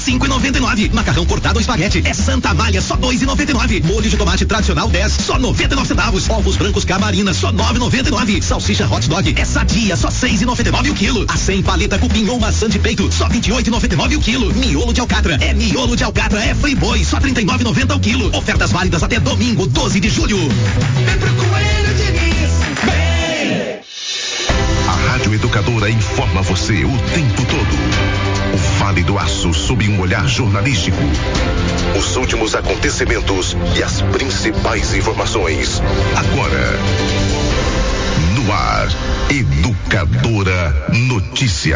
5,99. Macarrão cortado ou espaguete é Santa Malha, só 2,99. Molho de tomate tradicional 10, só 99 centavos. Ovos brancos Camarina, só 9,99. Salsicha hot dog é Sadia, só 6,99 o quilo. A 100 paleta cupim ou maçã de peito, só 28,99 o quilo. Miolo de alcatra é Friboi, só 39,90 o quilo. Ofertas válidas até domingo, 12 de julho. Vem pro Coelho Diniz, vem! A Rádio Educadora informa você o tempo todo. O Vale do Aço sob um olhar jornalístico. Os últimos acontecimentos e as principais informações. Agora, no ar, Educadora Notícia.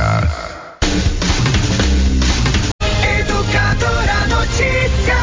Educadora Notícia.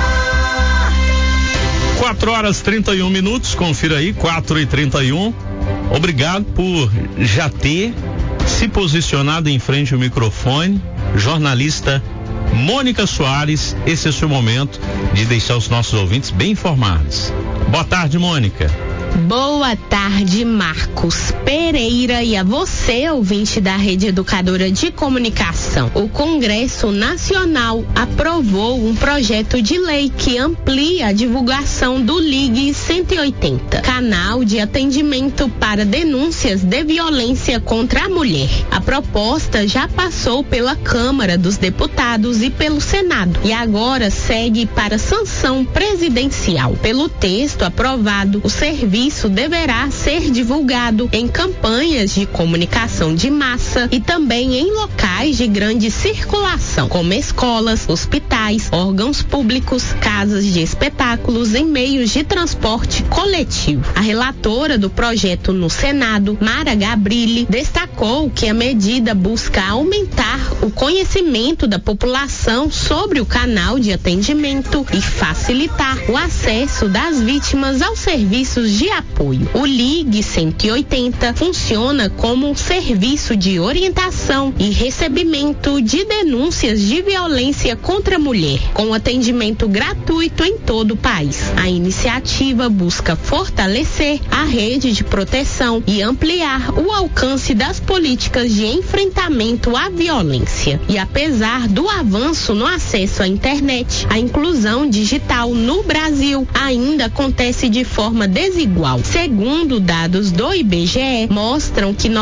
4h31, confira aí, 4h31. Obrigado por já ter se posicionado em frente ao microfone, jornalista Mônica Soares. Esse é o seu momento de deixar os nossos ouvintes bem informados. Boa tarde, Mônica. Boa tarde, Marcos Pereira, e a você, ouvinte da Rede Educadora de Comunicação. O Congresso Nacional aprovou um projeto de lei que amplia a divulgação do Ligue 180, canal de atendimento para denúncias de violência contra a mulher. A proposta já passou pela Câmara dos Deputados e pelo Senado e agora segue para sanção presidencial. Pelo texto aprovado, o serviço deverá ser divulgado em campanhas de comunicação de massa e também em locais de grande circulação, como escolas, hospitais, órgãos públicos, casas de espetáculos e meios de transporte coletivo. A relatora do projeto no Senado, Mara Gabrilli, destacou que a medida busca aumentar o conhecimento da população sobre o canal de atendimento e facilitar o acesso das vítimas aos serviços de apoio. O Ligue 180 funciona como um serviço de orientação e recebimento de denúncias de violência contra a mulher, com atendimento gratuito em todo o país. A iniciativa busca fortalecer a rede de proteção e ampliar o alcance das políticas de enfrentamento à violência. E apesar do avanço no acesso à internet, a inclusão digital no Brasil ainda acontece de forma desigual. Segundo dados do IBGE, mostram que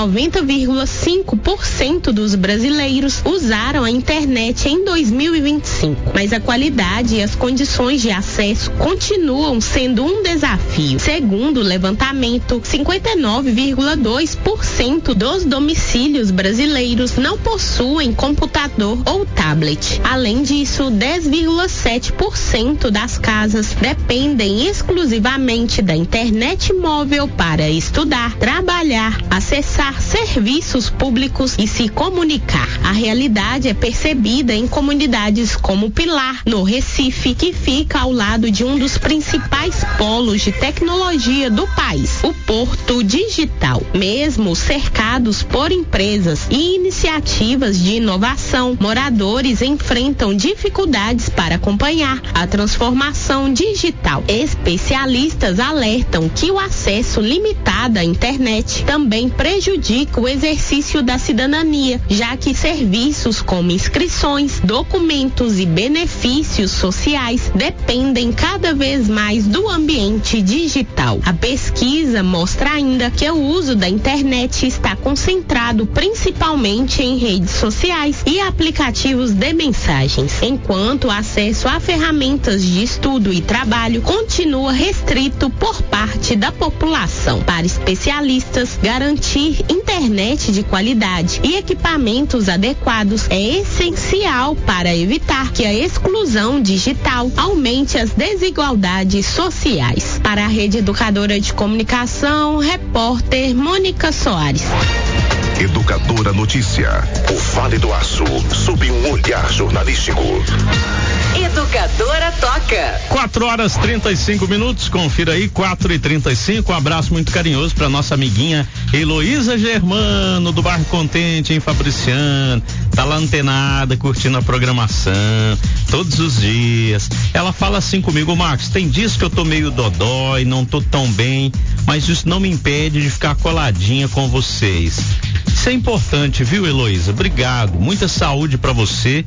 90,5% dos brasileiros usaram a internet em 2025, mas a qualidade e as condições de acesso continuam sendo um desafio. Segundo o levantamento, 59,2% dos domicílios brasileiros não possuem computador ou tablet. Além disso, 10,7% das casas dependem exclusivamente da internet móvel para estudar, trabalhar, acessar serviços públicos e se comunicar. A realidade é percebida em comunidades como Pilar, no Recife, que fica ao lado de um dos principais polos de tecnologia do país, o Porto Digital. Mesmo cercados por empresas e iniciativas de inovação, moradores enfrentam dificuldades para acompanhar a transformação digital. Especialistas alertam que o acesso limitado à internet também prejudica o exercício da cidadania, já que serviços como inscrições, documentos e benefícios sociais dependem cada vez mais do ambiente digital. A pesquisa mostra ainda que o uso da internet está concentrado principalmente em redes sociais e aplicativos de mensagens, enquanto o acesso a ferramentas de estudo e trabalho continua restrito por parte da população. Para especialistas, garantir internet de qualidade e equipamentos adequados é essencial para evitar que a exclusão digital aumente as desigualdades sociais. Para a Rede Educadora de Comunicação, repórter Mônica Soares. Educadora Notícia. O Vale do Aço sob um olhar jornalístico. Educadora toca. 4h35, confira aí, 4h35. Um abraço muito carinhoso para nossa amiguinha Heloísa Germano, do Bairro Contente, em Fabriciano. Tá lá antenada, curtindo a programação todos os dias. Ela fala assim comigo: Marcos, tem dias que eu tô meio dodói, não tô tão bem, mas isso não me impede de ficar coladinha com vocês. Isso é importante, viu, Heloísa? Obrigado. Muita saúde para você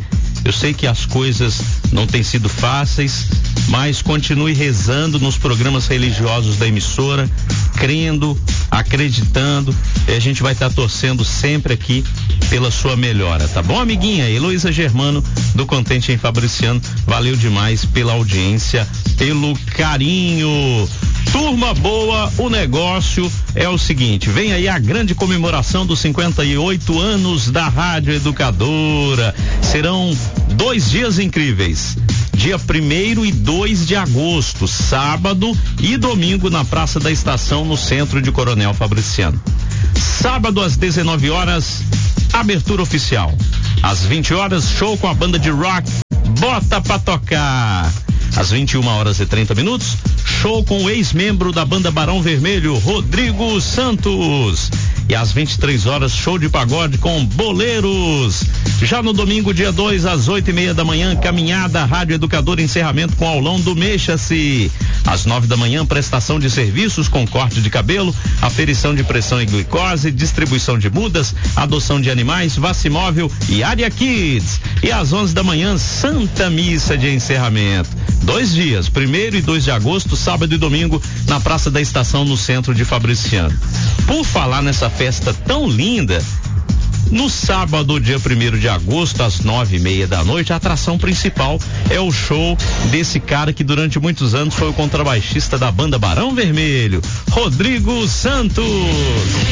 Eu sei que as coisas não têm sido fáceis, mas continue rezando nos programas religiosos da emissora, crendo, acreditando, e a gente vai estar torcendo sempre aqui pela sua melhora, tá bom, amiguinha? Heloísa Germano, do Contente em Fabriciano, valeu demais pela audiência, pelo carinho. Turma boa, o negócio é o seguinte, vem aí a grande comemoração dos 58 anos da Rádio Educadora. Serão 2 dias incríveis. Dia 1º e 2 de agosto, sábado e domingo na Praça da Estação, no centro de Coronel Fabriciano. Sábado às 19 horas, abertura oficial. Às 20 horas, show com a banda de rock Bota Pra Tocar. Às 21h30, show com o ex-membro da banda Barão Vermelho, Rodrigo Santos. E às 23 horas, show de pagode com Boleiros. Já no domingo, dia 2, às 8h30 da manhã, caminhada Rádio Educadora, encerramento com aulão do Mexa-se. Às 9 da manhã, prestação de serviços com corte de cabelo, aferição de pressão e glicose, distribuição de mudas, adoção de animais, Vacimóvel e Área Kids. E às 11 da manhã, Santa Missa de encerramento. 2 dias, 1º e 2 de agosto, sábado e domingo, na Praça da Estação, no centro de Fabriciano. Por falar nessa festa tão linda, no sábado, dia 1º de agosto, às 9h30 da noite, a atração principal é o show desse cara que durante muitos anos foi o contrabaixista da banda Barão Vermelho, Rodrigo Santos.